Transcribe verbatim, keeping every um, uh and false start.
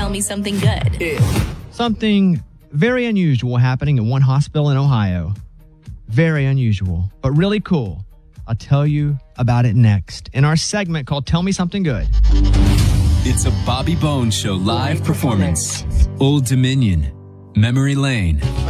tell me something good. Something very unusual happening at one hospital in Ohio. Very unusual, but really cool. I'll tell you about it next in our segment called Tell Me Something Good. It's a Bobby Bones Show live performance. Old Dominion, Memory Lane.